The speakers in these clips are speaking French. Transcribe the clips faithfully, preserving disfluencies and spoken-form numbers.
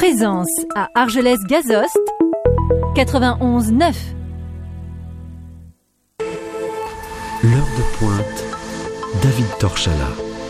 Présence à Argelès-Gazost, quatre-vingt-onze neuf. L'heure de pointe, David Torchala.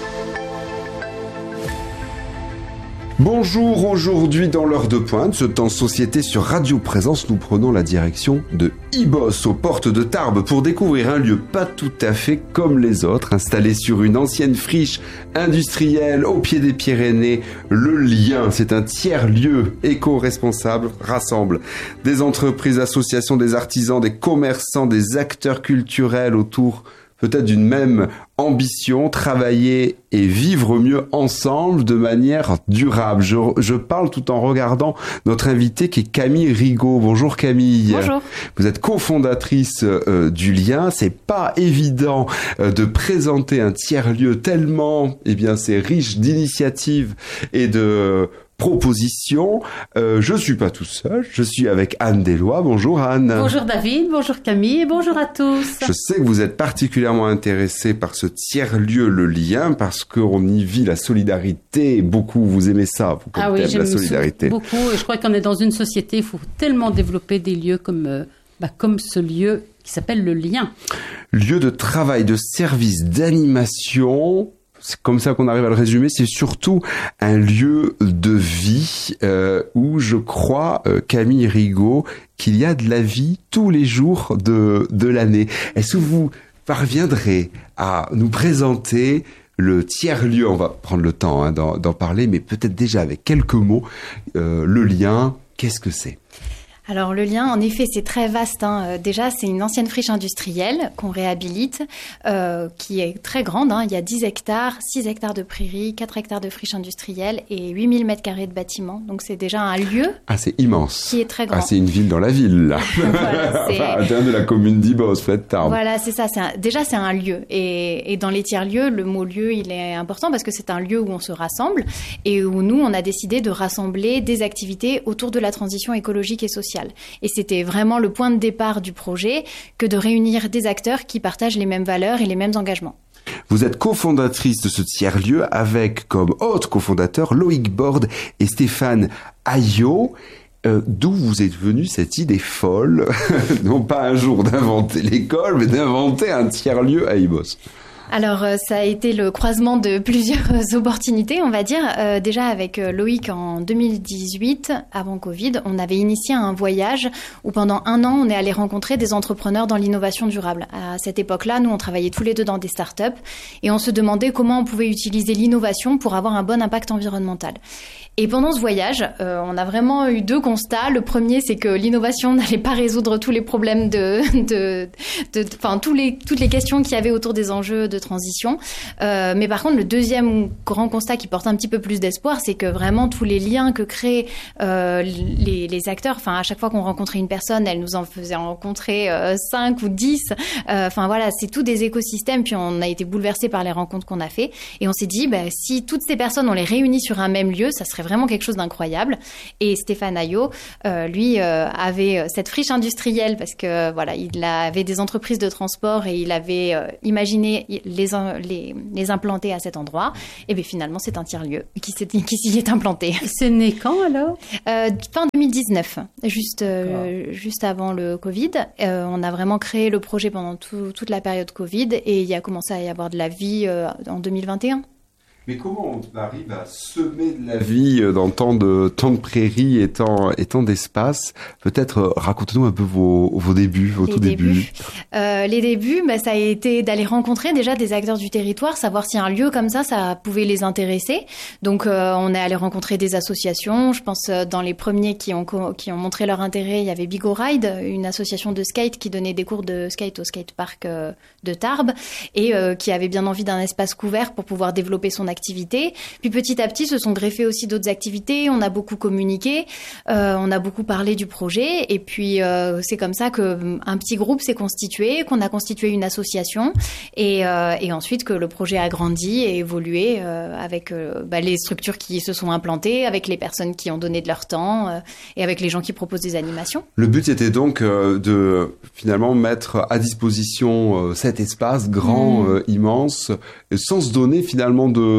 Bonjour, aujourd'hui dans l'heure de pointe, ce temps société sur Radio Présence, nous prenons la direction de Ibos, aux portes de Tarbes, pour découvrir un lieu pas tout à fait comme les autres, installé sur une ancienne friche industrielle au pied des Pyrénées. Le Lien, c'est un tiers-lieu éco-responsable, rassemble des entreprises, associations, des artisans, des commerçants, des acteurs culturels autour peut-être d'une même ambition, travailler et vivre mieux ensemble de manière durable. Je, je parle tout en regardant notre invitée qui est Camille Rigaud. Bonjour Camille. Bonjour. Vous êtes cofondatrice euh, du Lien. C'est pas évident euh, de présenter un tiers-lieu tellement, eh bien, c'est riche d'initiatives et de propositions. Euh, je suis pas tout seul, je suis avec Anne Deslois. Bonjour Anne. Bonjour David, bonjour Camille et bonjour à tous. Je sais que vous êtes particulièrement intéressé par ce tiers-lieu, le Lien, parce qu'on y vit la solidarité. Beaucoup, vous aimez ça, vous, comme ah oui, thème, j'aime la solidarité. beaucoup et je crois qu'on est dans une société, il faut tellement développer des lieux comme, euh, bah, comme ce lieu qui s'appelle le Lien. Lieu de travail, de service, d'animation. C'est comme ça qu'on arrive à le résumer. C'est surtout un lieu de vie euh, où je crois, euh, Camille Rigaud, qu'il y a de la vie tous les jours de, de l'année. Est-ce que vous parviendrez à nous présenter le tiers-lieu? On va prendre le temps hein, d'en, d'en parler, mais peut-être déjà avec quelques mots. Euh, le Lien, qu'est-ce que c'est ? Alors le Lien, en effet, c'est très vaste. Hein. Déjà, c'est une ancienne friche industrielle qu'on réhabilite, euh, qui est très grande. Hein. Il y a dix hectares, six hectares de prairies, quatre hectares de friche industrielle et huit mille mètres carrés de bâtiments. Donc c'est déjà un lieu ah, c'est immense. Qui est très grand. Ah, c'est une ville dans la ville, là. Voilà, c'est... enfin, de la commune d'Ibos, près de Tarbes. Voilà, c'est ça. C'est un... Déjà, c'est un lieu. Et, et dans les tiers-lieux, le mot lieu, il est important parce que c'est un lieu où on se rassemble et où nous, on a décidé de rassembler des activités autour de la transition écologique et sociale. Et c'était vraiment le point de départ du projet que de réunir des acteurs qui partagent les mêmes valeurs et les mêmes engagements. Vous êtes cofondatrice de ce tiers-lieu avec comme autres cofondateurs Loïc Borde et Stéphane Ayot. Euh, d'où vous est venue cette idée folle, non pas un jour d'inventer l'école, mais d'inventer un tiers-lieu à Ibos? Alors, euh, ça a été le croisement de plusieurs euh, opportunités, on va dire. Euh, déjà, avec euh, Loïc, en deux mille dix-huit, avant Covid, on avait initié un voyage où pendant un an, on est allé rencontrer des entrepreneurs dans l'innovation durable. À cette époque-là, nous, on travaillait tous les deux dans des startups et on se demandait comment on pouvait utiliser l'innovation pour avoir un bon impact environnemental. Et pendant ce voyage, euh, on a vraiment eu deux constats. Le premier, c'est que l'innovation n'allait pas résoudre tous les problèmes de, de, de, de enfin tous les toutes les questions qu'il y avait autour des enjeux de transition. Euh, mais par contre, le deuxième grand constat qui porte un petit peu plus d'espoir, c'est que vraiment tous les liens que créent euh, les, les acteurs. Enfin, à chaque fois qu'on rencontrait une personne, elle nous en faisait rencontrer euh, cinq ou dix. Euh, enfin voilà, c'est tous des écosystèmes. Puis on a été bouleversés par les rencontres qu'on a fait, et on s'est dit, bah, si toutes ces personnes on les réunit sur un même lieu, ça serait vraiment quelque chose d'incroyable. Et Stéphane Ayot, euh, lui, euh, avait cette friche industrielle parce que voilà, il avait des entreprises de transport et il avait euh, imaginé les, les, les implanter à cet endroit. Et bien finalement, c'est un tiers-lieu qui, s'est, qui s'y est implanté. C'est né quand alors euh, Fin deux mille dix-neuf, juste, euh, juste avant le Covid. Euh, on a vraiment créé le projet pendant tout, toute la période Covid et il y a commencé à y avoir de la vie euh, en deux mille vingt et un. Mais comment on arrive à semer de la vie dans tant de, tant de prairies et tant, et tant d'espace? Peut-être euh, racontez-nous un peu vos, vos débuts, vos les tout débuts. débuts. Euh, les débuts, bah, ça a été d'aller rencontrer déjà des acteurs du territoire, savoir si un lieu comme ça, ça pouvait les intéresser. Donc euh, on est allé rencontrer des associations. Je pense euh, dans les premiers qui ont, qui ont montré leur intérêt, il y avait Bigo Ride, une association de skate qui donnait des cours de skate au skatepark euh, de Tarbes et euh, qui avait bien envie d'un espace couvert pour pouvoir développer son activité. Puis petit à petit, se sont greffées aussi d'autres activités. On a beaucoup communiqué, euh, on a beaucoup parlé du projet. Et puis, euh, c'est comme ça qu'un petit groupe s'est constitué, qu'on a constitué une association. Et, euh, et ensuite, que le projet a grandi et évolué euh, avec euh, bah, les structures qui se sont implantées, avec les personnes qui ont donné de leur temps euh, et avec les gens qui proposent des animations. Le but était donc euh, de finalement mettre à disposition euh, cet espace grand, mmh. euh, immense, sans se donner finalement de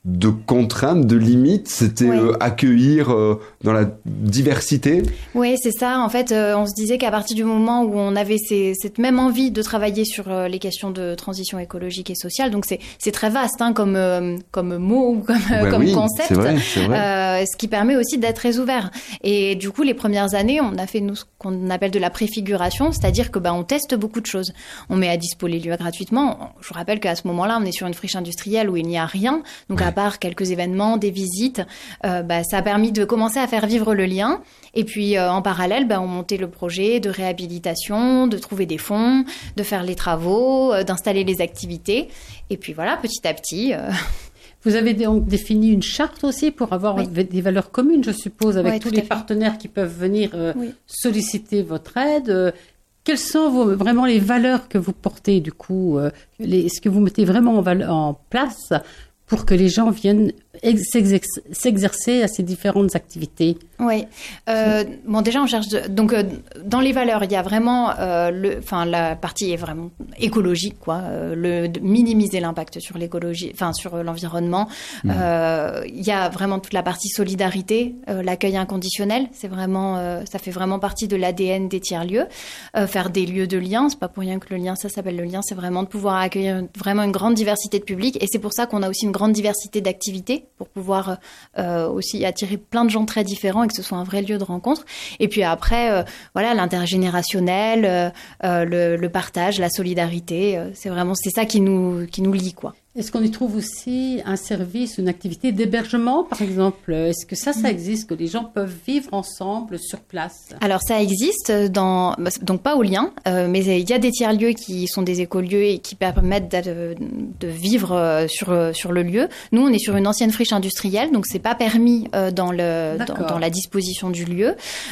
de contraintes, de limites, c'était ouais. euh, accueillir euh, dans la diversité. Oui, c'est ça. En fait, euh, on se disait qu'à partir du moment où on avait ces, cette même envie de travailler sur euh, les questions de transition écologique et sociale, donc c'est, c'est très vaste hein, comme, euh, comme mot ou comme, ouais, comme oui, concept, c'est vrai, c'est vrai. Euh, ce qui permet aussi d'être très ouvert. Et du coup, les premières années, on a fait nous ce qu'on appelle de la préfiguration, c'est-à-dire que bah, on teste beaucoup de choses. On met à dispo les lieux gratuitement. Je vous rappelle qu'à ce moment-là, on est sur une friche industrielle où il n'y a rien, donc ouais. à part quelques événements, des visites, euh, bah, ça a permis de commencer à faire vivre le lien. Et puis euh, en parallèle, bah, on montait le projet de réhabilitation, de trouver des fonds, de faire les travaux, euh, d'installer les activités. Et puis voilà, petit à petit. Euh... Vous avez donc défini une charte aussi pour avoir oui. des valeurs communes, je suppose, avec oui, tous les partenaires qui peuvent venir euh, oui. solliciter votre aide. Euh, quelles sont vos, vraiment les valeurs que vous portez du coup euh, les, ce que vous mettez vraiment en, val- en place pour que les gens viennent ex- s'exercer, s'exercer à ces différentes activités? Oui. Euh, bon, déjà, on cherche... De, donc, euh, dans les valeurs, il y a vraiment... Euh, le, enfin, la partie est vraiment écologique, quoi. Euh, le, de minimiser l'impact sur l'écologie, enfin, sur l'environnement. Mmh. Euh, il y a vraiment toute la partie solidarité, euh, l'accueil inconditionnel. C'est vraiment... Euh, ça fait vraiment partie de l'A D N des tiers-lieux. Euh, faire des lieux de lien. C'est pas pour rien que le lien, ça s'appelle le lien. C'est vraiment de pouvoir accueillir vraiment une grande diversité de public. Et c'est pour ça qu'on a aussi une grande diversité d'activités pour pouvoir euh, aussi attirer plein de gens très différents et que ce soit un vrai lieu de rencontre. Et puis après, euh, voilà, l'intergénérationnel, euh, euh, le, le partage, la solidarité, euh, c'est vraiment c'est ça qui nous qui nous lie, quoi. Est-ce qu'on y trouve aussi un service, une activité d'hébergement, par exemple? Est-ce que ça, ça existe, que les gens peuvent vivre ensemble sur place? Alors, ça existe, dans, donc pas au lien, euh, mais il y a des tiers-lieux qui sont des écolieux et qui permettent de, de vivre sur, sur le lieu. Nous, on est sur une ancienne friche industrielle, donc c'est pas permis euh, dans, le, dans, dans la disposition du lieu.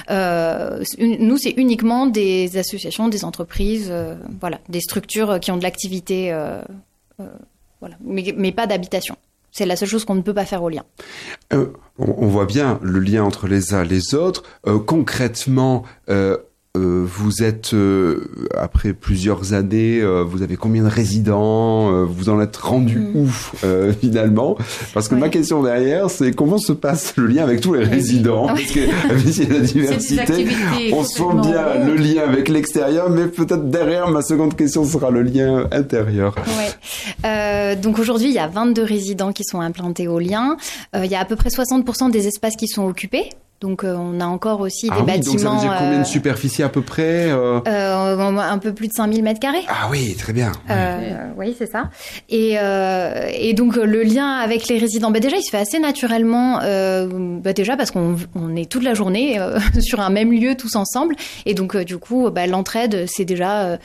Euh, nous, c'est uniquement des associations, des entreprises, euh, voilà, des structures qui ont de l'activité... Euh, euh, Voilà. Mais, mais pas d'habitation. C'est la seule chose qu'on ne peut pas faire au lien. Euh, on, on voit bien le lien entre les uns et les autres. Euh, concrètement, euh, euh, vous êtes, euh, après plusieurs années, euh, vous avez combien de résidents? euh, Vous en êtes rendu mmh. où, euh, finalement? Parce que ouais. ma question derrière, c'est comment se passe le lien avec tous les résidents? Parce que, s'il y a la diversité, on sent bien le lien avec l'extérieur, mais peut-être derrière, ma seconde question sera le lien intérieur. Ouais. Euh, donc aujourd'hui, il y a vingt-deux résidents qui sont implantés au lien. Euh, il y a à peu près soixante pour cent des espaces qui sont occupés. Donc, euh, on a encore aussi ah des oui, bâtiments... Donc, ça veut dire combien de superficie à peu près euh... Euh, un peu plus de cinq mille mètres carrés. Ah oui, très bien. Euh, oui, oui c'est ça. Et, euh, et donc, le lien avec les résidents, bah, déjà, il se fait assez naturellement. Euh, bah, déjà, parce qu'on on est toute la journée euh, sur un même lieu, tous ensemble. Et donc, euh, du coup, bah, l'entraide, c'est déjà euh,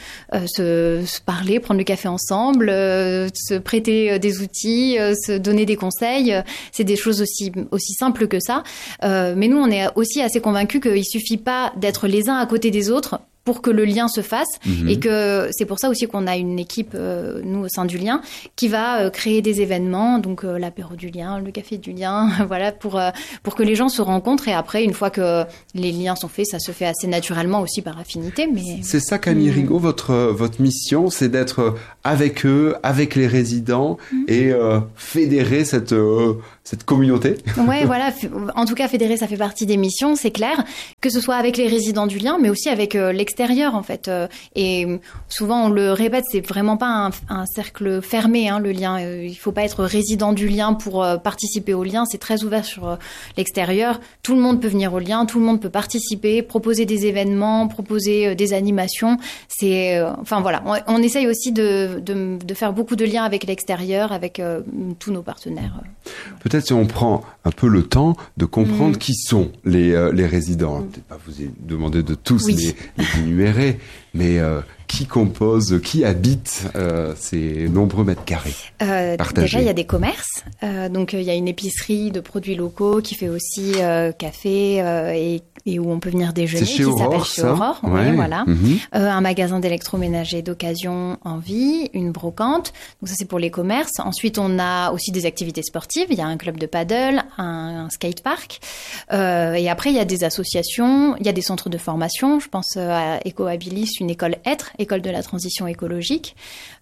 se, se parler, prendre le café ensemble, euh, se prêter des outils, euh, se donner des conseils. C'est des choses aussi, aussi simples que ça. Euh, mais nous, on est aussi assez convaincus qu'il suffit pas d'être les uns à côté des autres pour que le lien se fasse mmh. et que c'est pour ça aussi qu'on a une équipe, euh, nous, au sein du lien, qui va euh, créer des événements, donc euh, l'apéro du lien, le café du lien, voilà, pour, euh, pour que les gens se rencontrent et après, une fois que les liens sont faits, ça se fait assez naturellement aussi par affinité. Mais... C'est ça, Camille mmh. Rigaud, votre, votre mission, c'est d'être avec eux, avec les résidents mmh. et euh, fédérer cette... Euh, cette communauté. Ouais, voilà. En tout cas, fédérer, ça fait partie des missions, c'est clair. Que ce soit avec les résidents du lien, mais aussi avec euh, l'extérieur, en fait. Euh, et souvent, on le répète, c'est vraiment pas un, un cercle fermé, hein, le lien. Euh, il faut pas être résident du lien pour euh, participer au lien. C'est très ouvert sur euh, l'extérieur. Tout le monde peut venir au lien, tout le monde peut participer, proposer des événements, proposer euh, des animations. C'est, euh, enfin voilà. On, on essaye aussi de, de, de faire beaucoup de liens avec l'extérieur, avec euh, tous nos partenaires. Peut-être si on prend un peu le temps de comprendre mmh. qui sont les, euh, les résidents. Mmh. Peut-être pas vous demander de tous oui. les, les énumérer, mais euh, qui compose, qui habite euh, ces nombreux mètres carrés euh, Déjà, il y a des commerces. Euh, donc, il y a une épicerie de produits locaux qui fait aussi euh, café euh, et, et où on peut venir déjeuner. C'est chez qui Aurore, s'appelle chez Aurore. Ouais. Oui, voilà. Mmh. Euh, un magasin d'électroménager d'occasion en vie, une brocante. Donc, ça, c'est pour les commerces. Ensuite, on a aussi des activités sportives. Il y a un club de paddle, un, un skatepark. Euh, et après, il y a des associations. Il y a des centres de formation. Je pense à Ecohabilis, une école Être École de la transition écologique.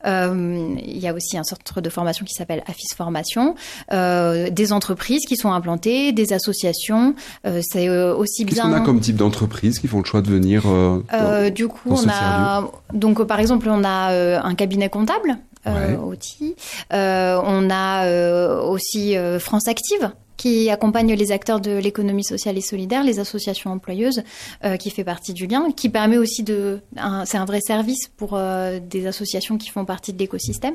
Euh, il y a aussi un centre de formation qui s'appelle AFIS Formation. Euh, des entreprises qui sont implantées, des associations. Euh, c'est euh, aussi Qu'est-ce bien... qu'on a comme type d'entreprises qui font le choix de venir euh, euh, dans, Du coup, dans on a... Donc, par exemple, on a euh, un cabinet comptable, euh, ouais. O T I. Euh, on a euh, aussi euh, France Active, qui accompagne les acteurs de l'économie sociale et solidaire, les associations employeuses, euh, qui fait partie du lien, qui permet aussi de... Un, c'est un vrai service pour euh, des associations qui font partie de l'écosystème.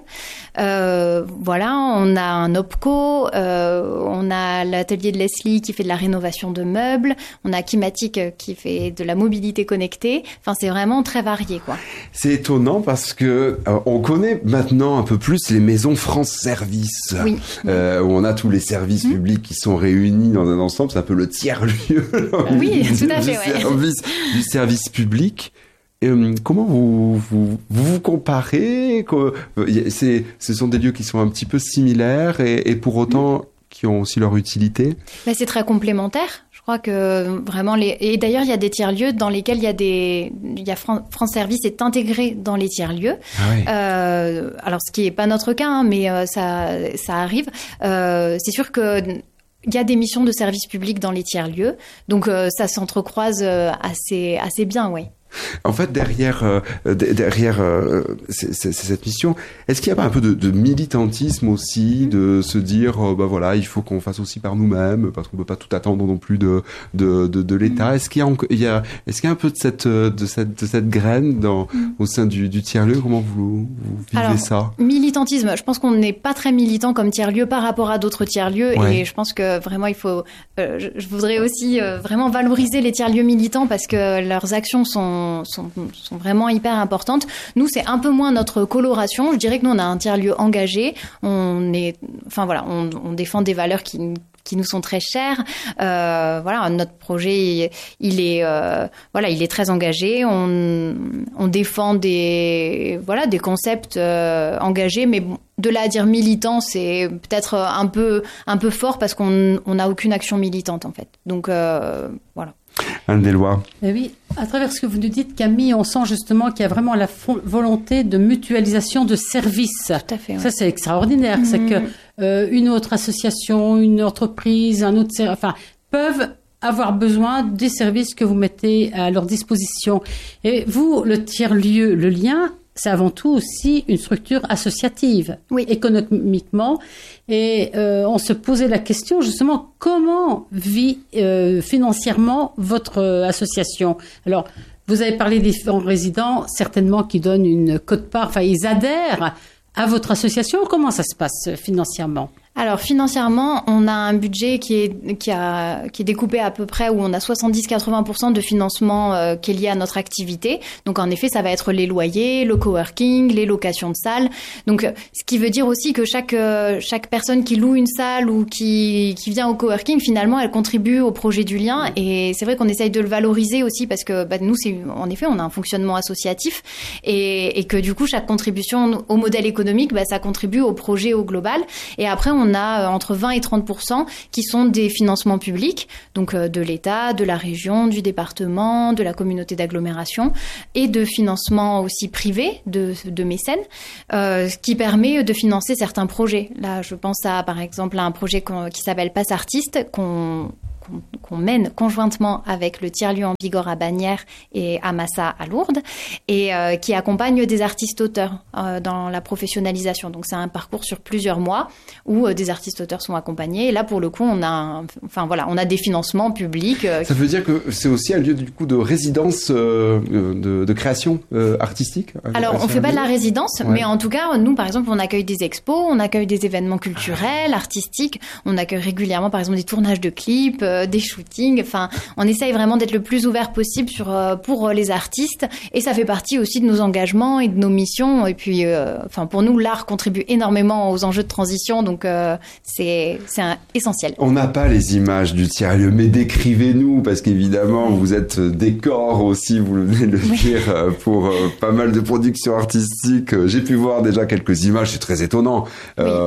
Euh, voilà, on a un OPCO, euh, on a l'atelier de Leslie qui fait de la rénovation de meubles, on a Kimatic qui fait de la mobilité connectée. Enfin, c'est vraiment très varié, quoi. C'est étonnant parce que euh, on connaît maintenant un peu plus les maisons France Service, oui. euh, où on a tous les services mmh. publics qui sont réunis dans un ensemble, c'est un peu le tiers-lieu oui, du, tout à fait, du, ouais. service, du service public. Et, euh, comment vous vous, vous vous comparez que, c'est, ce sont des lieux qui sont un petit peu similaires et, et pour autant mmh. qui ont aussi leur utilité. Bah, c'est très complémentaire. Je crois que vraiment les et d'ailleurs il y a des tiers-lieux dans lesquels il y a des il y a Fran... France Service est intégré dans les tiers-lieux. Ah oui. Euh, alors ce qui est pas notre cas, hein, mais euh, ça ça arrive. Euh, c'est sûr que il y a des missions de service public dans les tiers-lieux, donc euh, ça s'entrecroise euh, assez assez bien, oui. En fait, derrière, euh, derrière euh, c'est, c'est, c'est cette mission, est-ce qu'il n'y a pas un peu de, de militantisme aussi, de se dire, euh, bah voilà, il faut qu'on fasse aussi par nous-mêmes, parce qu'on peut pas tout attendre non plus de de de, de l'État. Est-ce qu'il y a, il y a, est-ce qu'il y a un peu de cette de cette de cette graine dans au sein du, du tiers-lieu? Comment vous, vous vivez Alors, ça? Militantisme, je pense qu'on n'est pas très militant comme tiers-lieu par rapport à d'autres tiers-lieux, ouais. et je pense que vraiment il faut. Euh, je, je voudrais aussi euh, vraiment valoriser les tiers-lieux militants parce que leurs actions sont Sont, sont vraiment hyper importantes. Nous, c'est un peu moins notre coloration. Je dirais que nous, on a un tiers-lieu engagé. On est, enfin voilà, on, on défend des valeurs qui qui nous sont très chères. Euh, voilà, notre projet, il est, euh, voilà, il est très engagé. On, on défend des, voilà, des concepts euh, engagés, mais bon, de là à dire militant, c'est peut-être un peu, un peu fort parce qu'on, on n'a aucune action militante en fait. Donc euh, voilà. Anne Deloy. Eh oui, à travers ce que vous nous dites, Camille, on sent justement qu'il y a vraiment la fo- volonté de mutualisation de services. Tout à fait. Ouais. Ça, c'est extraordinaire. Mmh. C'est que euh, une autre association, une entreprise, un autre, enfin, peuvent avoir besoin des services que vous mettez à leur disposition. Et vous, le tiers-lieu, le lien, c'est avant tout aussi une structure associative, oui. économiquement. Et euh, on se posait la question justement, comment vit euh, financièrement votre euh, association? Alors, vous avez parlé des différents résidents, certainement qui donnent une quote-part, enfin ils adhèrent à votre association. Comment ça se passe financièrement? Alors financièrement, on a un budget qui est qui a qui est découpé à peu près où on a soixante-dix à quatre-vingts pour cent de financement euh, qui est lié à notre activité. Donc en effet, ça va être les loyers, le coworking, les locations de salles. Donc ce qui veut dire aussi que chaque euh, chaque personne qui loue une salle ou qui qui vient au coworking, finalement, elle contribue au projet du lien. Et c'est vrai qu'on essaye de le valoriser aussi parce que bah, nous, c'est en effet, on a un fonctionnement associatif et, et que du coup, chaque contribution au modèle économique, bah, ça contribue au projet au global. Et après, on on a entre vingt et trente pour cent qui sont des financements publics, donc de l'État, de la région, du département, de la communauté d'agglomération, et de financements aussi privés, de, de mécènes, euh, ce qui permet de financer certains projets. Là, je pense à, par exemple, à un projet qui s'appelle Passe Artiste, qu'on Qu'on, qu'on mène conjointement avec le tiers-lieu en Bigorre à Bagnères et à Massa à Lourdes, et euh, qui accompagne des artistes-auteurs euh, dans la professionnalisation. Donc c'est un parcours sur plusieurs mois où euh, des artistes-auteurs sont accompagnés. Et là, pour le coup, on a, un, enfin voilà, on a des financements publics. Euh, Ça veut dire que c'est aussi un lieu du coup de résidence, euh, de, de création euh, artistique. Alors, on fait pas de la résidence, ouais. mais en tout cas, nous, par exemple, on accueille des expos, on accueille des événements culturels, artistiques, on accueille régulièrement, par exemple, des tournages de clips. Euh, des shootings, enfin, on essaye vraiment d'être le plus ouvert possible sur, euh, pour les artistes, et ça fait partie aussi de nos engagements et de nos missions, et puis, euh, enfin, pour nous, l'art contribue énormément aux enjeux de transition, donc euh, c'est, c'est un, essentiel. On n'a pas les images du tiers-lieu, mais décrivez-nous, parce qu'évidemment, vous êtes décor aussi, vous venez de le oui. dire, pour euh, pas mal de productions artistiques. J'ai pu voir déjà quelques images, c'est très étonnant. Oui. Euh,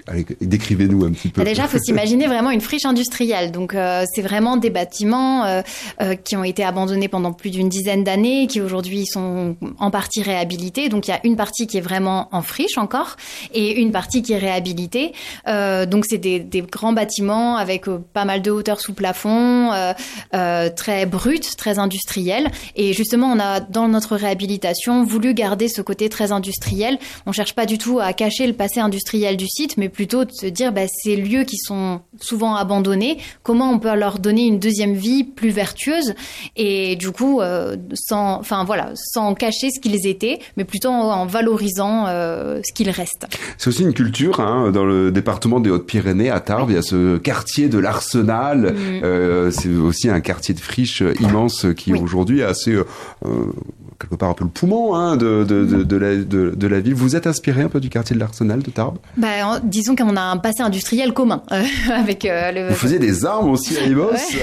Allez, décrivez-nous un petit peu. Déjà, il faut s'imaginer vraiment une friche industrielle. Donc, euh, c'est vraiment des bâtiments euh, euh, qui ont été abandonnés pendant plus d'une dizaine d'années, qui aujourd'hui sont en partie réhabilités. Donc, il y a une partie qui est vraiment en friche encore et une partie qui est réhabilitée. Euh, donc, c'est des, des grands bâtiments avec euh, pas mal de hauteur sous plafond, euh, euh, très bruts, très industriels. Et justement, on a, dans notre réhabilitation, voulu garder ce côté très industriel. On cherche pas du tout à cacher le passé industriel du site, mais plutôt de se dire, bah, ces lieux qui sont souvent abandonnés, comment on peut leur donner une deuxième vie plus vertueuse et du coup, euh, sans, enfin voilà, sans cacher ce qu'ils étaient, mais plutôt en, en valorisant euh, ce qu'il reste. C'est aussi une culture, hein, dans le département des Hautes-Pyrénées, à Tarbes, il y a ce quartier de l'Arsenal. Mmh. Euh, c'est aussi un quartier de friche immense qui oui. aujourd'hui est assez euh, quelque part un peu le poumon hein, de, de, de, de, la, de, de la ville. Vous êtes inspiré un peu du quartier de l'Arsenal de Tarbes? Bah, disons qu'on a un passé industriel commun euh, avec euh, le. Vous faisiez des armes aussi à Ibos. Ouais.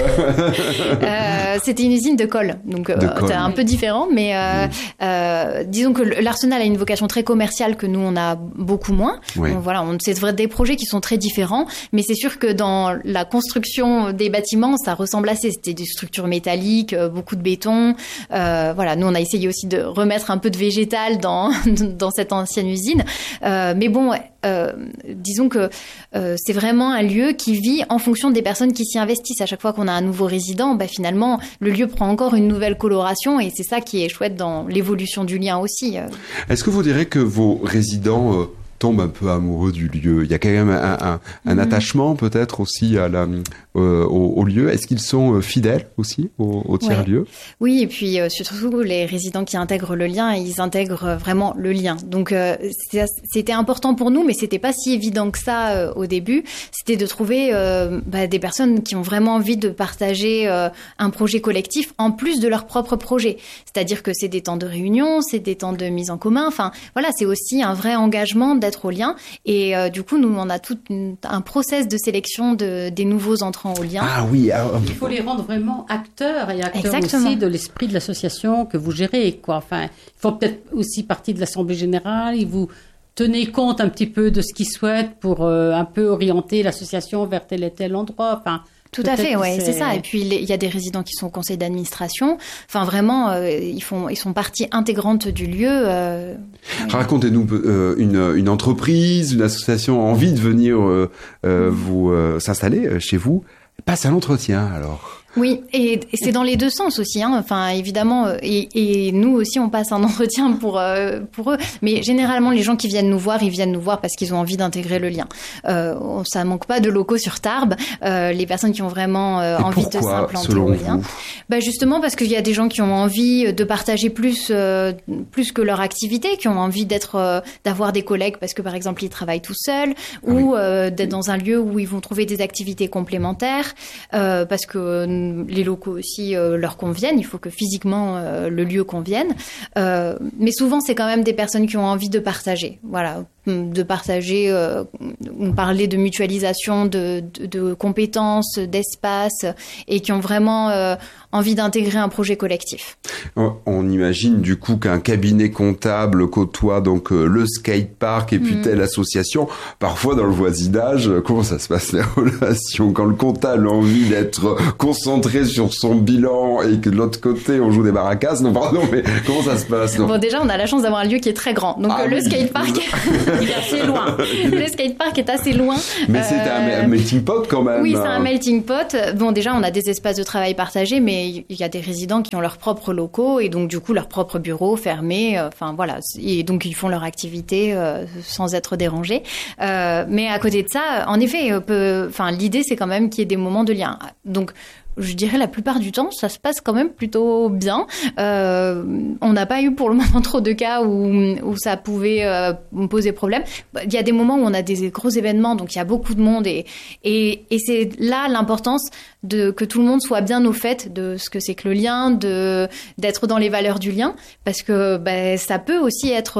euh, C'était une usine de colle, donc euh, c'était un peu différent, mais euh, mmh. euh, disons que l'Arsenal a une vocation très commerciale que nous on a beaucoup moins. Oui. Donc, voilà, on c'est des projets qui sont très différents, mais c'est sûr que dans la construction des bâtiments, ça ressemble assez. C'était des structures métalliques, beaucoup de béton. Euh, voilà, nous on a essayé aussi de remettre un peu de végétal dans dans cette ancienne usine, euh, mais bon. Euh, disons que euh, c'est vraiment un lieu qui vit en fonction des personnes qui s'y investissent. À chaque fois qu'on a un nouveau résident, bah, finalement, le lieu prend encore une nouvelle coloration et c'est ça qui est chouette dans l'évolution du lien aussi. Est-ce que vous direz que vos résidents euh, tombent un peu amoureux du lieu? Il y a quand même un, un, un mmh. attachement peut-être aussi à la, euh, au, au lieu. Est-ce qu'ils sont fidèles aussi au, au tiers-lieu? Ouais. Oui, et puis euh, surtout les résidents qui intègrent le lien, ils intègrent vraiment le lien. Donc euh, c'était important pour nous, mais c'était pas si évident que ça euh, au début. C'était de trouver euh, bah, des personnes qui ont vraiment envie de partager euh, un projet collectif en plus de leur propre projet. C'est-à-dire que c'est des temps de réunion, c'est des temps de mise en commun. Enfin, voilà, c'est aussi un vrai engagement d'être au lien. Et euh, du coup, nous, on a tout une, un process de sélection de, des nouveaux entrants au lien. Ah oui. Ah, il faut les rendre vraiment acteurs et acteurs Exactement. aussi de l'esprit de l'association que vous gérez, quoi. Enfin, il faut peut-être aussi partie de l'Assemblée générale. Et vous tenez compte un petit peu de ce qu'ils souhaitent pour euh, un peu orienter l'association vers tel et tel endroit. Enfin, Tout à fait, ouais, c'est... c'est ça. Et puis il y a des résidents qui sont au conseil d'administration. Enfin, vraiment, euh, ils font, ils sont partie intégrante du lieu. Euh... Racontez-nous euh, une, une entreprise, une association a envie de venir euh, euh, vous euh, s'installer chez vous. Passe à l'entretien, alors. Oui, et, et c'est dans les deux sens aussi. Hein. Enfin, évidemment, et, et nous aussi, on passe un entretien pour euh, pour eux. Mais généralement, les gens qui viennent nous voir, ils viennent nous voir parce qu'ils ont envie d'intégrer le lien. Euh, ça manque pas de locaux sur Tarbes. Euh, les personnes qui ont vraiment euh, envie de s'implanter au lien. Bah justement parce qu'il y a des gens qui ont envie de partager plus euh, plus que leur activité, qui ont envie d'être euh, d'avoir des collègues parce que par exemple ils travaillent tout seuls, ah ou oui. euh, d'être dans un lieu où ils vont trouver des activités complémentaires euh, parce que les locaux aussi euh, leur conviennent, il faut que physiquement euh, le lieu convienne. Euh, mais souvent, c'est quand même des personnes qui ont envie de partager. Voilà, de partager, euh, on parlait de mutualisation de, de, de compétences, d'espace, et qui ont vraiment euh, envie d'intégrer un projet collectif. On imagine du coup qu'un cabinet comptable côtoie donc euh, le skatepark et puis mmh. telle association. Parfois, dans le voisinage, comment ça se passe les relations quand le comptable a envie d'être concentré sur son bilan et que de l'autre côté on joue des maracas? Non, pardon, mais comment ça se passe? Non. Bon, déjà, on a la chance d'avoir un lieu qui est très grand. Donc ah, le oui. skatepark, il est assez loin. Le skatepark est assez loin. Mais c'est euh... un melting pot quand même. Oui, c'est un melting pot. Bon, déjà, on a des espaces de travail partagés, mais il y a des résidents qui ont leurs propres locaux et donc du coup leurs propres bureaux fermés. Enfin euh, voilà, et donc ils font leur activité euh, sans être dérangés. Euh, mais à côté de ça, en effet, enfin l'idée c'est quand même qu'il y ait des moments de lien. Donc je dirais la plupart du temps, ça se passe quand même plutôt bien. Euh, on n'a pas eu pour le moment trop de cas où, où ça pouvait euh, me poser problème. Il y a des moments où on a des gros événements, donc il y a beaucoup de monde et, et, et c'est là l'importance de que tout le monde soit bien au fait de ce que c'est que le lien, de d'être dans les valeurs du lien, parce que ben, ça peut aussi être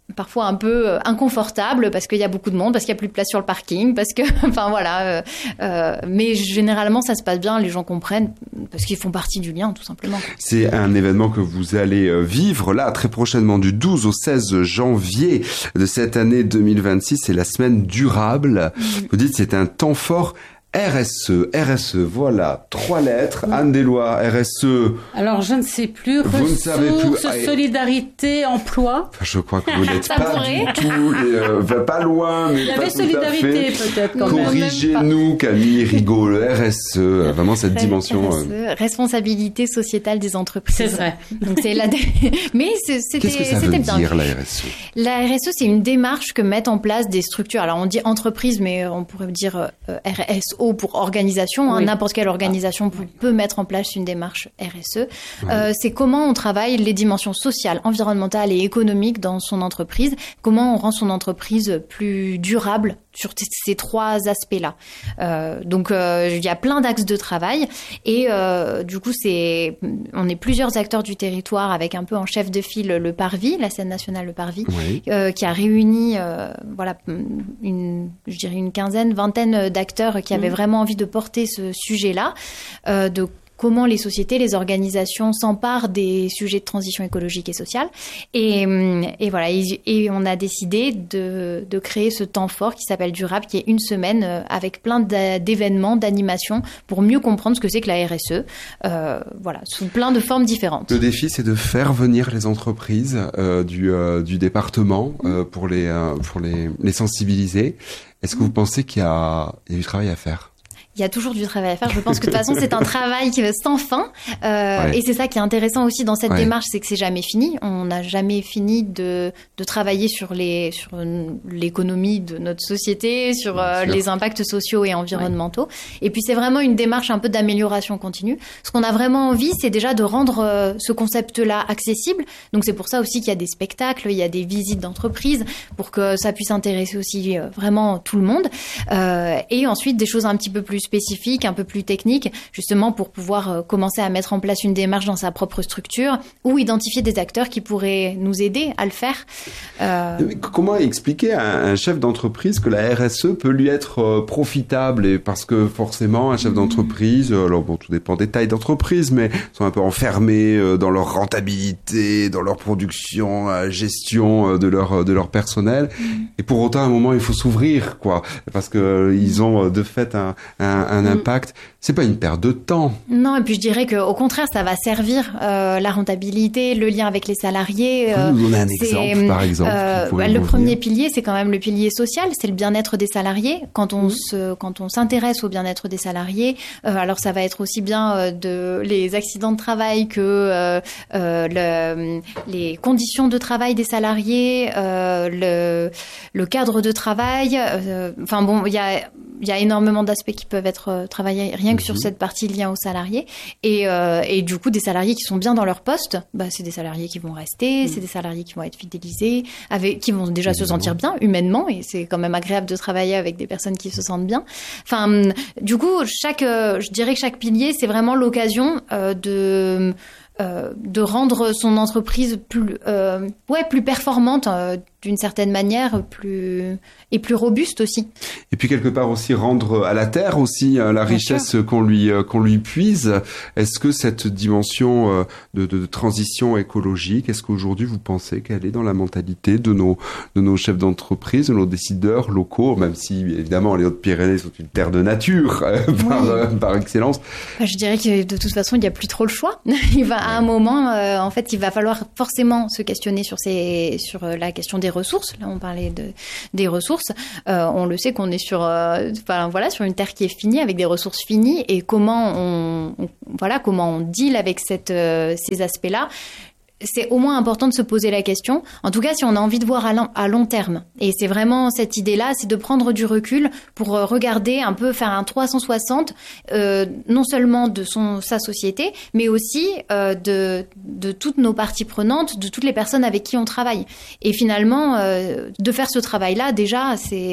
parfois un peu inconfortable parce qu'il y a beaucoup de monde, parce qu'il n'y a plus de place sur le parking, parce que, enfin voilà. Euh, euh, mais généralement, ça se passe bien, les gens comprennent parce qu'ils font partie du lien, tout simplement. C'est un événement que vous allez vivre là très prochainement, du douze au seize janvier de cette année deux mille vingt-six. C'est la semaine durable. Mmh. Vous dites c'est un temps fort. R S E, R S E, voilà, trois lettres. Anne Deloye, R S E. Alors, je ne sais plus. Vous ressources, ne savez plus. Solidarité, emploi. Enfin, je crois que vous n'êtes pas pourrait. du tout, euh, pas loin, mais Il y pas avait tout solidarité, à fait. peut-être, quand Corrigez-nous, Camille Rigaud, le R S E, vraiment cette dimension. R S E, euh... responsabilité sociétale des entreprises. C'est vrai. Donc, c'est la... Mais c'était, Qu'est-ce que ça c'était veut bien. dire, la R S E? La R S E, c'est une démarche que mettent en place des structures. Alors, on dit entreprise, mais on pourrait dire euh, R S O pour organisation. Hein, oui. N'importe quelle organisation ah. peut mettre en place une démarche R S E. Oui. Euh, c'est comment on travaille les dimensions sociales, environnementales et économiques dans son entreprise. Comment on rend son entreprise plus durable sur t- ces trois aspects-là. Euh, donc, euh, il y a plein d'axes de travail et euh, du coup, c'est, on est plusieurs acteurs du territoire avec un peu en chef de file le Parvis, la scène nationale le Parvis, oui. euh, qui a réuni, euh, voilà, une, je dirais une quinzaine, vingtaine d'acteurs qui avaient mmh. vraiment envie de porter ce sujet-là, euh, de comment les sociétés, les organisations s'emparent des sujets de transition écologique et sociale. Et, et voilà, et, et on a décidé de, de créer ce temps fort qui s'appelle Durable, qui est une semaine avec plein d'événements, d'animations, pour mieux comprendre ce que c'est que la R S E, euh, voilà, sous plein de formes différentes. Le défi, c'est de faire venir les entreprises euh, du, euh, du département euh, pour, les, euh, pour les, les sensibiliser. Est-ce que vous pensez qu'il y a, il y a du travail à faire ? Il y a toujours du travail à faire. Je pense que de toute façon, c'est un travail sans fin. Euh, ouais. Et c'est ça qui est intéressant aussi dans cette ouais. démarche, c'est que c'est jamais fini. On n'a jamais fini de, de travailler sur les, sur l'économie de notre société, sur euh, les impacts sociaux et environnementaux. Ouais. Et puis, c'est vraiment une démarche un peu d'amélioration continue. Ce qu'on a vraiment envie, c'est déjà de rendre euh, ce concept-là accessible. Donc, c'est pour ça aussi qu'il y a des spectacles, il y a des visites d'entreprise pour que ça puisse intéresser aussi euh, vraiment tout le monde. Euh, et ensuite, des choses un petit peu plus spécifique, un peu plus technique, justement pour pouvoir euh, commencer à mettre en place une démarche dans sa propre structure ou identifier des acteurs qui pourraient nous aider à le faire. Euh... Comment expliquer à un chef d'entreprise que la R S E peut lui être euh, profitable et parce que forcément un chef mmh. d'entreprise, alors bon, tout dépend des tailles d'entreprise, mais sont un peu enfermés euh, dans leur rentabilité, dans leur production, euh, gestion euh, de leur de leur personnel. Mmh. Et pour autant, à un moment, il faut s'ouvrir, quoi, parce que euh, ils ont euh, de fait un, un un impact, c'est pas une perte de temps. Non, et puis je dirais qu'au contraire, ça va servir euh, la rentabilité, le lien avec les salariés. Vous nous donnez un exemple, par exemple. Euh, bah, le premier pilier, c'est quand même le pilier social, c'est le bien-être des salariés. Quand on mmh. se, quand on s'intéresse au bien-être des salariés, euh, alors ça va être aussi bien euh, de les accidents de travail que euh, euh, le, les conditions de travail des salariés, euh, le, le cadre de travail. Euh, enfin bon, il y a il y a énormément d'aspects qui peuvent être travaillés rien que mmh. sur cette partie liée aux salariés. Et, euh, et du coup, des salariés qui sont bien dans leur poste, bah, c'est des salariés qui vont rester, mmh. c'est des salariés qui vont être fidélisés, avec, qui vont déjà mmh. se sentir bien humainement. Et c'est quand même agréable de travailler avec des personnes qui se sentent bien. Enfin, du coup, chaque, euh, je dirais que chaque pilier, c'est vraiment l'occasion euh, de... Euh, de rendre son entreprise plus, euh, ouais, plus performante euh, d'une certaine manière, plus et plus robuste aussi. Et puis quelque part aussi rendre à la terre aussi euh, la Bien richesse sûr. qu'on lui euh, qu'on lui puise. Est-ce que cette dimension euh, de, de transition écologique, est-ce qu'aujourd'hui vous pensez qu'elle est dans la mentalité de nos de nos chefs d'entreprise, de nos décideurs locaux, même si évidemment les Hautes-Pyrénées sont une terre de nature euh, par, oui. euh, par excellence. Je dirais que de toute façon il n'y a plus trop le choix. Il va à un moment, euh, en fait, il va falloir forcément se questionner sur ces, sur euh, la question des ressources. Là, on parlait de des ressources. Euh, on le sait qu'on est sur, euh, enfin, voilà, sur une terre qui est finie, avec des ressources finies, et comment on, on voilà, comment on deal avec cette, euh, ces aspects-là. C'est au moins important de se poser la question. En tout cas, si on a envie de voir à long, à long terme. Et c'est vraiment cette idée-là, c'est de prendre du recul pour regarder un peu, faire un trois cent soixante, euh, non seulement de son, sa société, mais aussi euh, de, de toutes nos parties prenantes, de toutes les personnes avec qui on travaille. Et finalement, euh, de faire ce travail-là, déjà, c'est...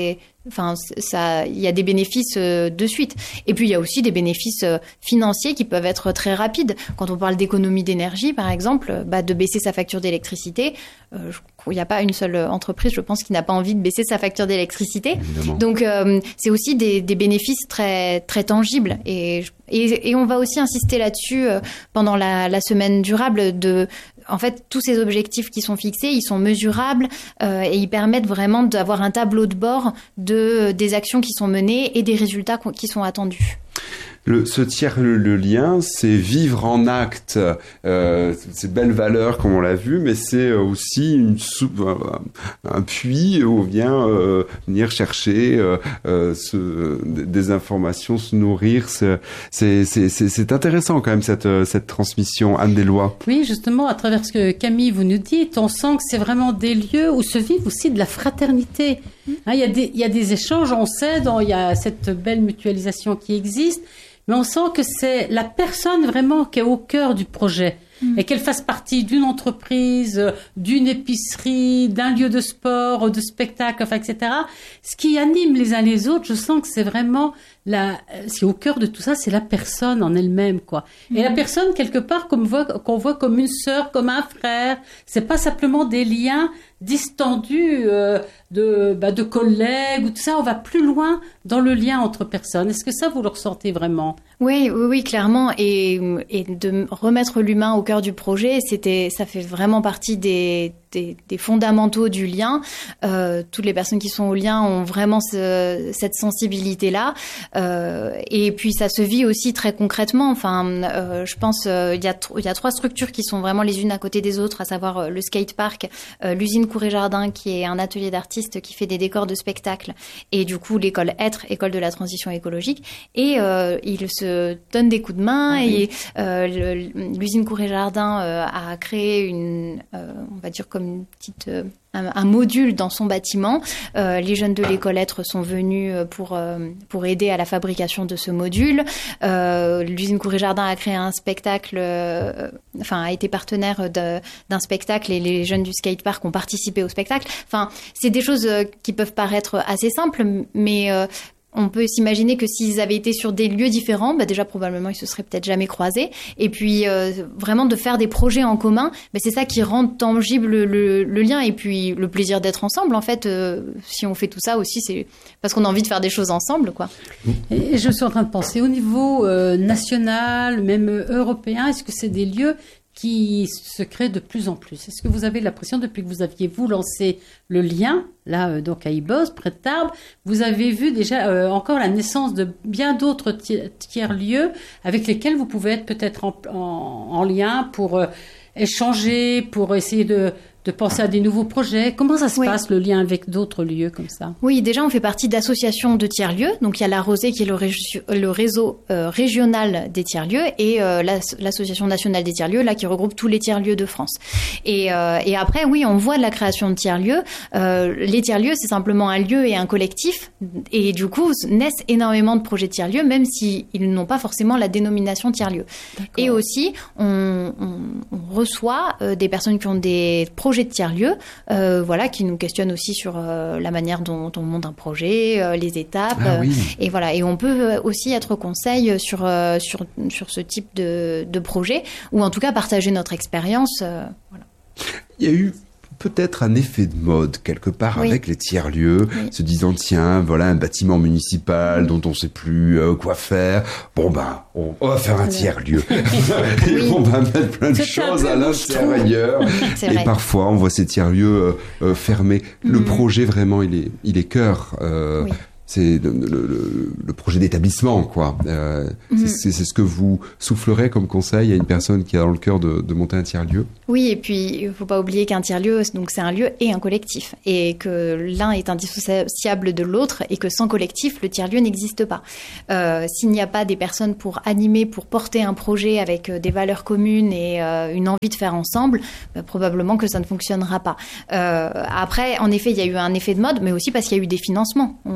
Enfin, ça, il y a des bénéfices euh, de suite. Et puis, il y a aussi des bénéfices euh, financiers qui peuvent être très rapides. Quand on parle d'économie d'énergie, par exemple, bah, de baisser sa facture d'électricité, euh, je, il n'y a pas une seule entreprise, je pense, qui n'a pas envie de baisser sa facture d'électricité. Évidemment. Donc, euh, c'est aussi des, des bénéfices très, très tangibles. Et, et, et on va aussi insister là-dessus euh, pendant la, la semaine durable de... En fait, tous ces objectifs qui sont fixés, ils sont mesurables euh, et ils permettent vraiment d'avoir un tableau de bord de, des actions qui sont menées et des résultats qui sont attendus. Le, ce tiers le, le lien, c'est vivre en acte euh, ces belles valeurs comme on l'a vu, mais c'est aussi une soupe, un, un puits où on vient euh, venir chercher euh, euh, ce, des informations, se nourrir. C'est, c'est, c'est, c'est intéressant quand même cette, cette transmission. Anne Deslois. Oui, justement, à travers ce que Camille vous nous dites, on sent que c'est vraiment des lieux où se vit aussi de la fraternité. Hein, il y a des, il y a des échanges, on sait, dans, il y a cette belle mutualisation qui existe. Mais on sent que c'est la personne vraiment qui est au cœur du projet mmh. et qu'elle fasse partie d'une entreprise, d'une épicerie, d'un lieu de sport, de spectacle, enfin, et cetera. Ce qui anime les uns les autres, je sens que c'est vraiment la, ce qui est au cœur de tout ça, c'est la personne en elle-même, quoi. Mmh. Et la personne, quelque part, qu'on voit, qu'on voit comme une sœur, comme un frère, c'est pas simplement des liens distendus euh, de, bah, de collègues ou tout ça. On va plus loin dans le lien entre personnes. Est-ce que ça, vous le ressentez vraiment ? Oui, oui, oui, clairement. Et, et de remettre l'humain au cœur du projet, c'était, ça fait vraiment partie des, des, des fondamentaux du lien. Euh, toutes les personnes qui sont au lien ont vraiment ce, cette sensibilité-là. Euh, et puis, ça se vit aussi très concrètement. Enfin, euh, je pense, euh, il y a, il y a trois structures qui sont vraiment les unes à côté des autres, à savoir euh, le skatepark, euh, l'usine Cour-et-Jardin, qui est un atelier d'artistes qui fait des décors de spectacle, et du coup, l'école Être, école de la transition écologique. Et euh, ils se donnent des coups de main. Ah, et oui. euh, l'usine Cour-et-Jardin euh, a créé une, euh, on va dire comme une petite... Euh, Un, un module dans son bâtiment. Euh, les jeunes de l'école Être sont venus pour euh, pour aider à la fabrication de ce module. Euh, l'usine Cour-et-Jardin a créé un spectacle, euh, enfin a été partenaire de, d'un spectacle et les jeunes du skatepark ont participé au spectacle. Enfin, c'est des choses qui peuvent paraître assez simples, mais euh, on peut s'imaginer que s'ils avaient été sur des lieux différents, bah déjà probablement ils se seraient peut-être jamais croisés. Et puis euh, vraiment de faire des projets en commun, bah c'est ça qui rend tangible le, le lien et puis le plaisir d'être ensemble. En fait, euh, si on fait tout ça aussi, c'est parce qu'on a envie de faire des choses ensemble, quoi. Et je suis en train de penser au niveau euh, national, même européen, est-ce que c'est des lieux qui se crée de plus en plus. Est-ce que vous avez l'impression, depuis que vous aviez, vous, lancé le lien, là, euh, donc à Ibos, près de Tarbes, vous avez vu déjà euh, encore la naissance de bien d'autres tiers-lieux avec lesquels vous pouvez être peut-être en, en, en lien pour euh, échanger, pour essayer de... de penser à des nouveaux projets. Comment ça se oui. passe, le lien avec d'autres lieux comme ça ? Oui, déjà, on fait partie d'associations de tiers-lieux. Donc, il y a la Rosée qui est le, ré- le réseau euh, régional des tiers-lieux et euh, l'as- l'association nationale des tiers-lieux, là, qui regroupe tous les tiers-lieux de France. Et, euh, et après, oui, on voit de la création de tiers-lieux. Euh, les tiers-lieux, c'est simplement un lieu et un collectif. Et du coup, naissent énormément de projets de tiers-lieux, même s'ils n'ont pas forcément la dénomination tiers-lieux. D'accord. Et aussi, on, on, on reçoit euh, des personnes qui ont des projets de tiers-lieux, euh, voilà, qui nous questionnent aussi sur euh, la manière dont on monte un projet, euh, les étapes, ah, oui. euh, et voilà. Et on peut aussi être conseil sur euh, sur sur ce type de de projet, ou en tout cas partager notre expérience. Euh, voilà. Il y a eu peut-être un effet de mode quelque part oui. avec les tiers-lieux, oui. se disant tiens, voilà un bâtiment municipal oui. dont on ne sait plus euh, quoi faire. Bon ben, on, on va faire un tiers-lieu. Et oui. on va mettre plein de c'est choses à l'intérieur. C'est et vrai. parfois, on voit ces tiers-lieux euh, euh, fermés. Mm-hmm. Le projet vraiment, il est, il est cœur. Euh, oui. C'est le, le, le, le projet d'établissement, quoi. Euh, mmh. c'est, c'est ce que vous soufflerez comme conseil à une personne qui a dans le cœur de, de monter un tiers-lieu. Oui, et puis il ne faut pas oublier qu'un tiers-lieu, donc c'est un lieu et un collectif, et que l'un est indissociable de l'autre, et que sans collectif, le tiers-lieu n'existe pas. Euh, s'il n'y a pas des personnes pour animer, pour porter un projet avec des valeurs communes et euh, une envie de faire ensemble, bah, probablement que ça ne fonctionnera pas. Euh, après, en effet, il y a eu un effet de mode, mais aussi parce qu'il y a eu des financements. On va pas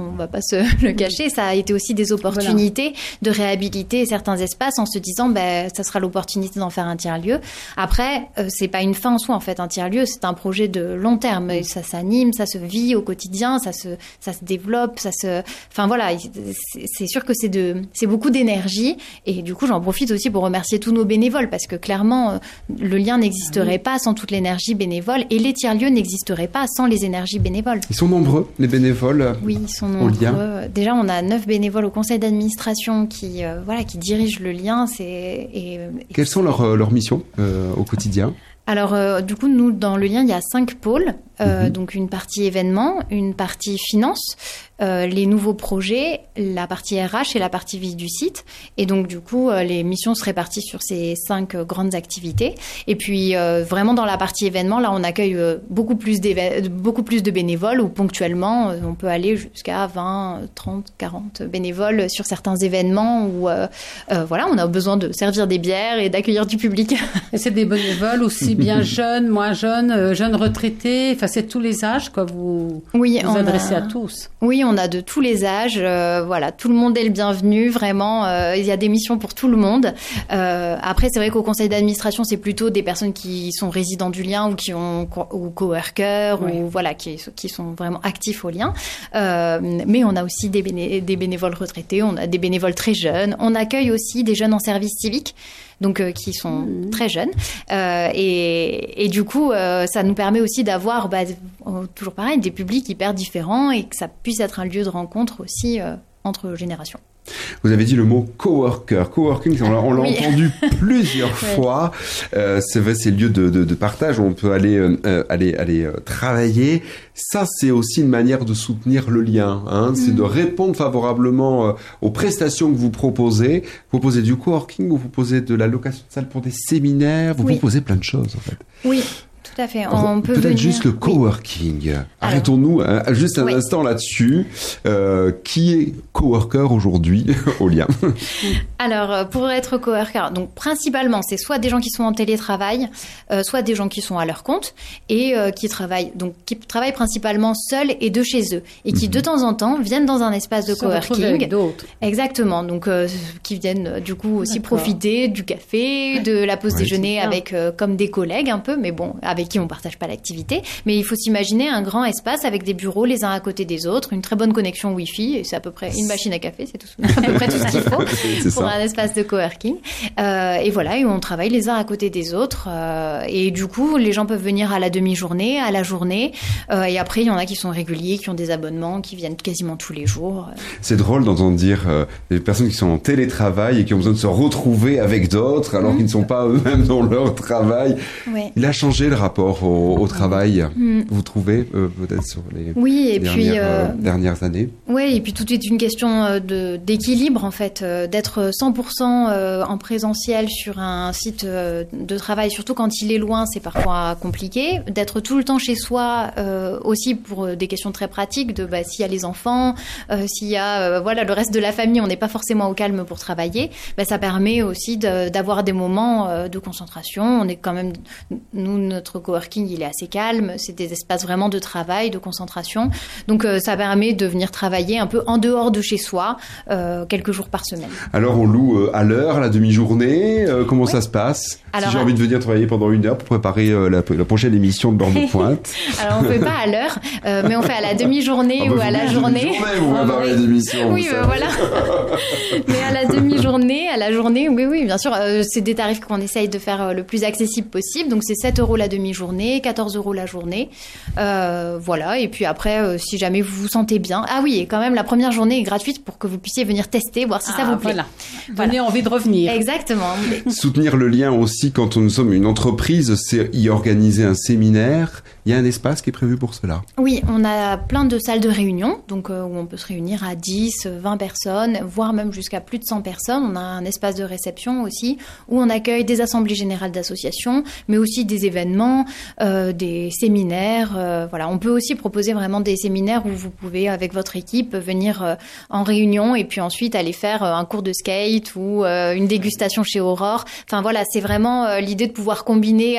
se le cacher. Ça a été aussi des opportunités voilà. de réhabiliter certains espaces en se disant, ben, ça sera l'opportunité d'en faire un tiers-lieu. Après, euh, c'est pas une fin en soi, en fait. Un tiers-lieu, c'est un projet de long terme. Et ça s'anime, ça se vit au quotidien, ça se, ça se développe, ça se, enfin voilà, c'est, c'est sûr que c'est de, c'est beaucoup d'énergie. Et du coup, j'en profite aussi pour remercier tous nos bénévoles parce que clairement, le lien n'existerait oui. pas sans toute l'énergie bénévole et les tiers-lieux n'existeraient pas sans les énergies bénévoles. Ils sont nombreux, les bénévoles. Oui, ils sont nombreux. Déjà, on a neuf bénévoles au conseil d'administration qui, euh, voilà, qui dirigent le lien. C'est, et, et Quelles sont leurs, leurs missions euh, au quotidien ? Alors, euh, du coup, nous, dans le lien, il y a cinq pôles. Euh, mmh. Donc, une partie événements, une partie finance, euh, les nouveaux projets, la partie R H et la partie vie du site. Et donc, du coup, euh, les missions se répartissent sur ces cinq euh, grandes activités. Et puis, euh, vraiment, dans la partie événements, là, on accueille euh, beaucoup plus d'éve- beaucoup plus de bénévoles ou ponctuellement, euh, on peut aller jusqu'à vingt, trente, quarante bénévoles sur certains événements où, euh, euh, voilà, on a besoin de servir des bières et d'accueillir du public. Et c'est des bénévoles aussi bien jeunes, moins jeunes, euh, jeunes retraités, enfin, c'est tous les âges, quoi, vous oui, vous adressez a... à tous. Oui, on a de tous les âges, euh, voilà, tout le monde est le bienvenu, vraiment, euh, il y a des missions pour tout le monde. Euh, après, c'est vrai qu'au conseil d'administration, c'est plutôt des personnes qui sont résidents du lien ou qui ont co- ou coworkers oui. ou voilà, qui, qui sont vraiment actifs au lien. Euh, mais on a aussi des, béné- des bénévoles retraités, on a des bénévoles très jeunes, on accueille aussi des jeunes en service civique. Donc euh, qui sont mmh. très jeunes euh, et, et du coup euh, ça nous permet aussi d'avoir bah, toujours pareil des publics hyper différents et que ça puisse être un lieu de rencontre aussi euh, entre générations. Vous avez dit le mot coworker, coworking, on l'a, on l'a oui. entendu plusieurs ouais. fois. Euh, c'est vrai, c'est le lieu de, de, de partage où on peut aller euh, aller aller euh, travailler. Ça, c'est aussi une manière de soutenir le lien. Hein. C'est mmh. de répondre favorablement euh, aux prestations que vous proposez. Vous proposez du coworking, vous proposez de la location de salle pour des séminaires, vous oui. proposez plein de choses en fait. Oui. Tout à fait. Alors, on peut peut-être venir... juste le coworking. Oui. Arrêtons-nous hein, juste un oui. instant là-dessus. Euh, qui est coworker aujourd'hui au lien ? Alors, pour être coworker, donc principalement, c'est soit des gens qui sont en télétravail, euh, soit des gens qui sont à leur compte et euh, qui travaillent donc qui travaillent principalement seuls et de chez eux et qui mm-hmm. de temps en temps viennent dans un espace de coworking. Avec d'autres. Exactement. Donc, euh, qui viennent euh, du coup aussi D'accord. profiter du café, de la pause ouais, déjeuner avec euh, comme des collègues un peu, mais bon. Avec qui on partage pas l'activité, mais il faut s'imaginer un grand espace avec des bureaux les uns à côté des autres, une très bonne connexion Wi-Fi, et c'est à peu près une machine à café, c'est tout, à peu près tout ce qu'il faut c'est pour ça. Un espace de coworking. Euh, et voilà, et on travaille les uns à côté des autres, euh, et du coup, les gens peuvent venir à la demi-journée, à la journée, euh, et après, il y en a qui sont réguliers, qui ont des abonnements, qui viennent quasiment tous les jours. C'est drôle d'entendre dire euh, des personnes qui sont en télétravail et qui ont besoin de se retrouver avec d'autres, alors mmh. qu'ils ne sont pas eux-mêmes dans leur travail. Ouais. Il a changé le rapport au, au travail, mmh. vous trouvez, euh, peut-être sur les oui, et dernières, puis, euh, euh, dernières années. Oui, et puis tout est une question de, d'équilibre, en fait, euh, d'être cent pour cent euh, en présentiel sur un site euh, de travail, surtout quand il est loin, c'est parfois compliqué. D'être tout le temps chez soi, euh, aussi pour des questions très pratiques, de bah, s'il y a les enfants, euh, s'il y a euh, voilà, le reste de la famille, on n'est pas forcément au calme pour travailler, bah, ça permet aussi de, d'avoir des moments euh, de concentration. On est quand même, nous, notre coworking, il est assez calme, c'est des espaces vraiment de travail, de concentration. Donc euh, ça permet de venir travailler un peu en dehors de chez soi, euh, quelques jours par semaine. Alors on loue euh, à l'heure, à la demi-journée, euh, comment oui. ça se passe ? Alors, si j'ai envie de venir travailler pendant une heure pour préparer euh, la, la prochaine émission de l'heure de pointe. Alors on ne fait pas à l'heure, euh, mais on fait à la demi-journée ah bah, ou à la journée. Vous préparez l'émission. Oui, euh, voilà. Mais à la demi-journée, à la journée, oui, oui, bien sûr, euh, c'est des tarifs qu'on essaye de faire euh, le plus accessible possible. Donc c'est sept euros la demi-journée, quatorze euros la journée. Euh, voilà, et puis après, euh, si jamais vous vous sentez bien. Ah oui, et quand même, la première journée est gratuite pour que vous puissiez venir tester, voir si ah, ça vous plaît. Voilà. Voilà. Donnez envie de revenir. Exactement. Soutenir le lien aussi quand nous sommes une entreprise, c'est y organiser un séminaire. Il y a un espace qui est prévu pour cela. Oui, on a plein de salles de réunion, donc euh, où on peut se réunir à dix, vingt personnes, voire même jusqu'à plus de cent personnes. On a un espace de réception aussi, où on accueille des assemblées générales d'associations, mais aussi des événements, euh, des séminaires. Euh, voilà, on peut aussi proposer vraiment des séminaires où vous pouvez, avec votre équipe, venir euh, en réunion et puis ensuite aller faire euh, un cours de skate ou euh, une dégustation chez Aurore. Enfin voilà, c'est vraiment euh, l'idée de pouvoir combiner